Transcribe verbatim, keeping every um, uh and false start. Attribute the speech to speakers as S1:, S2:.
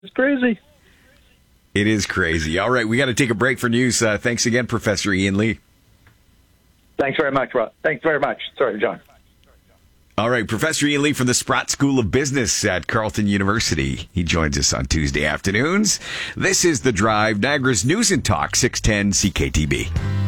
S1: It's crazy.
S2: It is crazy. All right, we got to take a break for news. Uh, thanks again, Professor Ian Lee.
S1: Thanks very much, Rob. Thanks very much. Sorry, John.
S2: All right, Professor Ian Lee from the Sprott School of Business at Carleton University. He joins us on Tuesday afternoons. This is The Drive, Niagara's News and Talk, six ten C K T B.